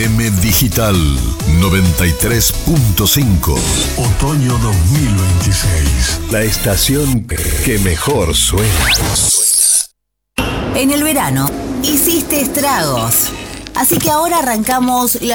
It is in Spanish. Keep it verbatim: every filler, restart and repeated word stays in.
M Digital noventa y tres punto cinco. Otoño dos mil veintiséis. La estación que mejor suena. En el verano hiciste estragos. Así que ahora arrancamos la